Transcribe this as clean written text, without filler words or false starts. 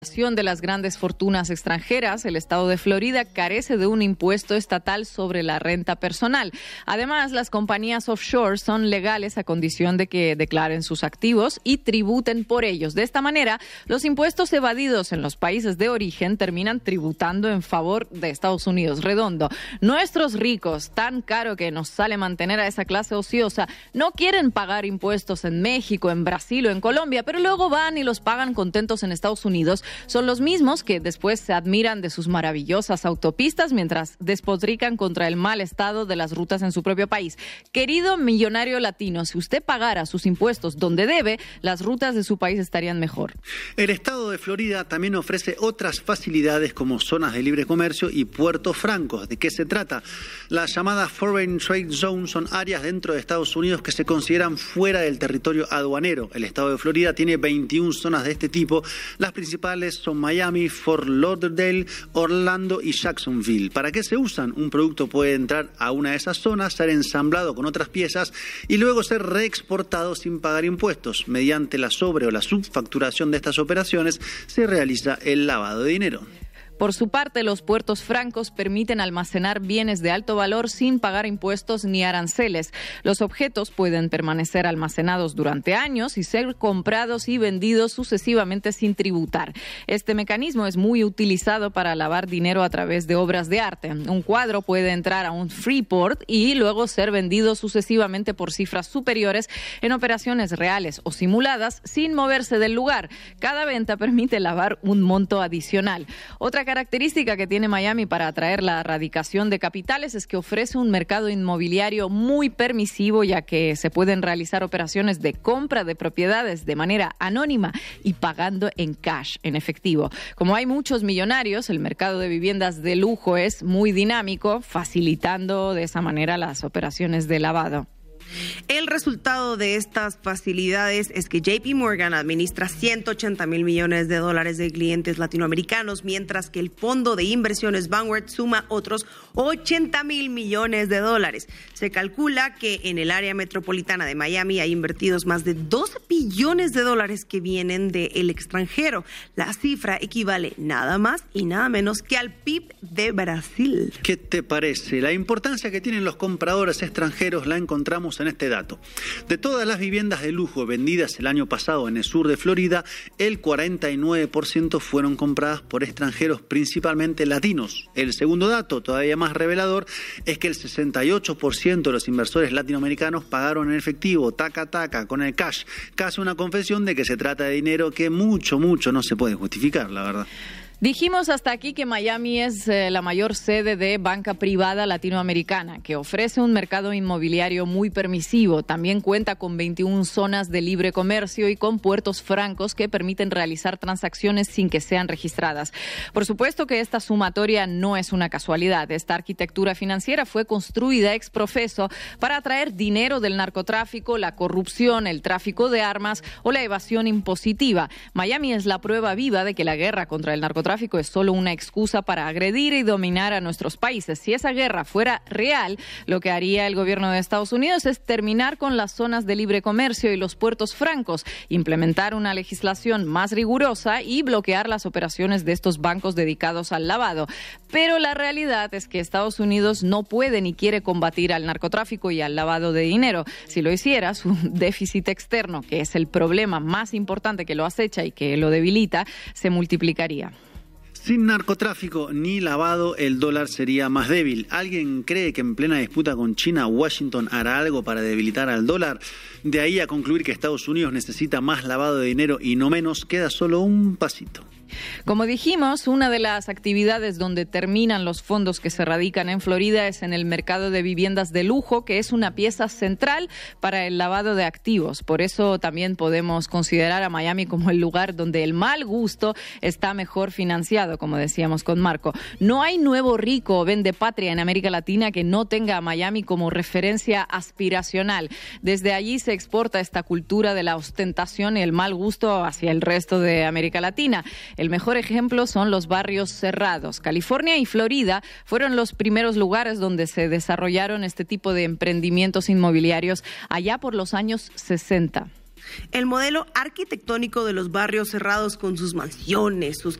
De las grandes fortunas extranjeras, el estado de Florida carece de un impuesto estatal sobre la renta personal. Además, las compañías offshore son legales a condición de que declaren sus activos y tributen por ellos. De esta manera, los impuestos evadidos en los países de origen terminan tributando en favor de Estados Unidos. Redondo, nuestros ricos, tan caro que nos sale mantener a esa clase ociosa, no quieren pagar impuestos en México, en Brasil o en Colombia, pero luego van y los pagan contentos en Estados Unidos. Son los mismos que después se admiran de sus maravillosas autopistas mientras despotrican contra el mal estado de las rutas en su propio país. Querido millonario latino, si usted pagara sus impuestos donde debe, las rutas de su país estarían mejor. El estado de Florida también ofrece otras facilidades como zonas de libre comercio y puertos francos. ¿De qué se trata? Las llamadas Foreign Trade Zones son áreas dentro de Estados Unidos que se consideran fuera del territorio aduanero. El estado de Florida tiene 21 zonas de este tipo. Las principales son Miami, Fort Lauderdale, Orlando y Jacksonville. ¿Para qué se usan? Un producto puede entrar a una de esas zonas, ser ensamblado con otras piezas y luego ser reexportado sin pagar impuestos. Mediante la sobre o la subfacturación de estas operaciones se realiza el lavado de dinero. Por su parte, los puertos francos permiten almacenar bienes de alto valor sin pagar impuestos ni aranceles. Los objetos pueden permanecer almacenados durante años y ser comprados y vendidos sucesivamente sin tributar. Este mecanismo es muy utilizado para lavar dinero a través de obras de arte. Un cuadro puede entrar a un Freeport y luego ser vendido sucesivamente por cifras superiores en operaciones reales o simuladas sin moverse del lugar. Cada venta permite lavar un monto adicional. Otra característica que tiene Miami para atraer la radicación de capitales es que ofrece un mercado inmobiliario muy permisivo, ya que se pueden realizar operaciones de compra de propiedades de manera anónima y pagando en cash, en efectivo. Como hay muchos millonarios, el mercado de viviendas de lujo es muy dinámico, facilitando de esa manera las operaciones de lavado. El resultado de estas facilidades es que JP Morgan administra $180 mil millones de clientes latinoamericanos, mientras que el fondo de inversiones Vanguard suma otros $80 mil millones. Se calcula que en el área metropolitana de Miami hay invertidos más de $12 billones que vienen del extranjero. La cifra equivale nada más y nada menos que al PIB de Brasil. ¿Qué te parece? La importancia que tienen los compradores extranjeros la encontramos en este dato. De todas las viviendas de lujo vendidas el año pasado en el sur de Florida, el 49% fueron compradas por extranjeros, principalmente latinos. El segundo dato, todavía más revelador, es que el 68% de los inversores latinoamericanos pagaron en efectivo, taca, con el cash. Casi una confesión de que se trata de dinero que mucho no se puede justificar, la verdad. Dijimos hasta aquí que Miami es la mayor sede de banca privada latinoamericana, que ofrece un mercado inmobiliario muy permisivo. También cuenta con 21 zonas de libre comercio y con puertos francos que permiten realizar transacciones sin que sean registradas. Por supuesto que esta sumatoria no es una casualidad. Esta arquitectura financiera fue construida ex profeso para atraer dinero del narcotráfico, la corrupción, el tráfico de armas o la evasión impositiva. Miami es la prueba viva de que la guerra contra el narcotráfico es solo una excusa para agredir y dominar a nuestros países. Si esa guerra fuera real, lo que haría el gobierno de Estados Unidos es terminar con las zonas de libre comercio y los puertos francos, implementar una legislación más rigurosa y bloquear las operaciones de estos bancos dedicados al lavado. Pero la realidad es que Estados Unidos no puede ni quiere combatir al narcotráfico y al lavado de dinero. Si lo hiciera, su déficit externo, que es el problema más importante que lo acecha y que lo debilita, se multiplicaría. Sin narcotráfico ni lavado, el dólar sería más débil. ¿Alguien cree que en plena disputa con China, Washington hará algo para debilitar al dólar? De ahí a concluir que Estados Unidos necesita más lavado de dinero y no menos, queda solo un pasito. Como dijimos, una de las actividades donde terminan los fondos que se radican en Florida es en el mercado de viviendas de lujo, que es una pieza central para el lavado de activos. Por eso también podemos considerar a Miami como el lugar donde el mal gusto está mejor financiado, como decíamos con Marco. No hay nuevo rico o vendepatria en América Latina que no tenga a Miami como referencia aspiracional. Desde allí se exporta esta cultura de la ostentación y el mal gusto hacia el resto de América Latina. El mejor ejemplo son los barrios cerrados. California y Florida fueron los primeros lugares donde se desarrollaron este tipo de emprendimientos inmobiliarios allá por los años 60. El modelo arquitectónico de los barrios cerrados con sus mansiones, sus